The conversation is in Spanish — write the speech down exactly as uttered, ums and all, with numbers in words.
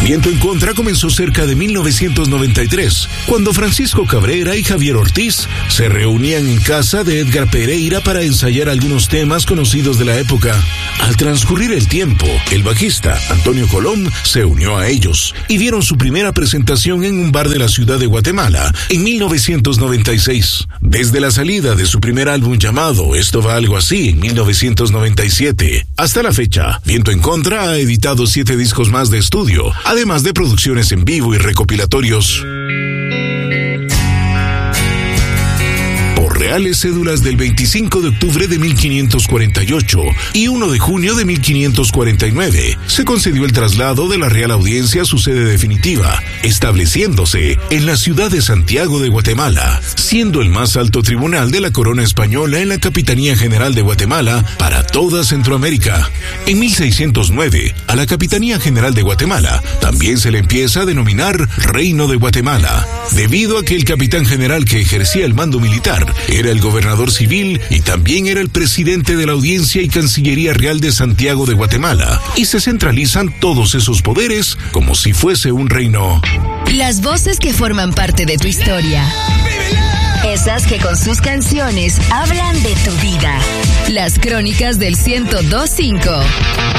Viento en Contra comenzó cerca de mil novecientos noventa y tres, cuando Francisco Cabrera y Javier Ortiz se reunían en casa de Edgar Pereira para ensayar algunos temas conocidos de la época. Al transcurrir el tiempo, el bajista Antonio Colom se unió a ellos y dieron su primera presentación en un bar de la ciudad de Guatemala en mil novecientos noventa y seis. Desde la salida de su primer álbum llamado Esto va algo así en mil novecientos noventa y siete hasta la fecha, Viento en Contra ha editado siete discos más de estudio, además de producciones en vivo y recopilatorios. Reales cédulas del veinticinco de octubre de mil quinientos cuarenta y ocho y uno de junio de mil quinientos cuarenta y nueve, se concedió el traslado de la Real Audiencia a su sede definitiva, estableciéndose en la ciudad de Santiago de Guatemala, siendo el más alto tribunal de la corona española en la Capitanía General de Guatemala para toda Centroamérica. En mil seiscientos nueve, a la Capitanía General de Guatemala también se le empieza a denominar Reino de Guatemala, debido a que el capitán general que ejercía el mando militar era el gobernador civil y también era el presidente de la Audiencia y Cancillería Real de Santiago de Guatemala, y se centralizan todos esos poderes como si fuese un reino. Las voces que forman parte de tu historia. Esas que con sus canciones hablan de tu vida. Las crónicas del ciento dos punto cinco.